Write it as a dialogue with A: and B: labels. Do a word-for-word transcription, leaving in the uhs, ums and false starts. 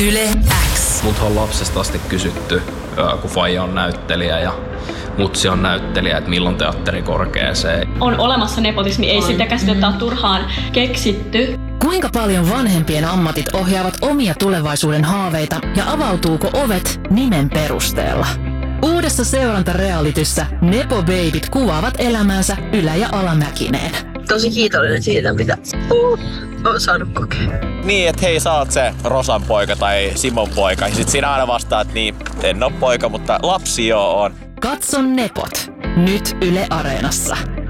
A: Yle X.
B: Mut on lapsesta asti kysytty, kun faija on näyttelijä ja mutsi on näyttelijä, että milloin teatteri korkeeseen.
C: On olemassa nepotismi, ei sitä käsitettä ole turhaan keksitty.
A: Kuinka paljon vanhempien ammatit ohjaavat omia tulevaisuuden haaveita ja avautuuko ovet nimen perusteella? Uudessa seurantarealityssä Nepo Babyt kuvaavat elämäänsä ylä- ja alamäkineen.
D: Tosi kiitollinen siitä, mitä uh, on saanut kokea.
E: Niin, että hei, sä oot se Rosan poika tai Simon poika. Ja sit siinä aina vastaa, että niin, en oo poika, mutta lapsi joo on.
A: Katso Nepot. Nyt Yle Areenassa.